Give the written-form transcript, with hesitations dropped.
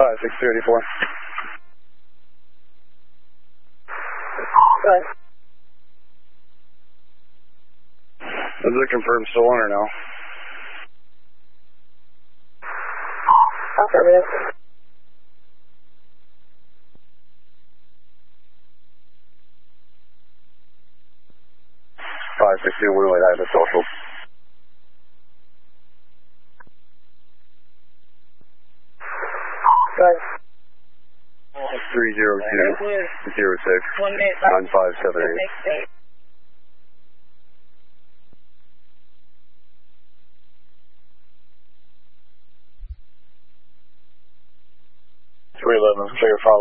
5634. Good. Is it confirmed stolen or no? Affirmative. Five six two one I have a social. Good. 302069578. Clear follow.